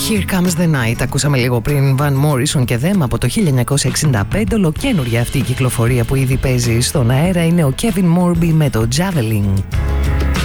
Here Comes the Night. Ακούσαμε λίγο πριν Van Morrison και Them από το 1965. Ολοκαίνουργια αυτή η κυκλοφορία που ήδη παίζει στον αέρα είναι ο Kevin Morby με το Javelin.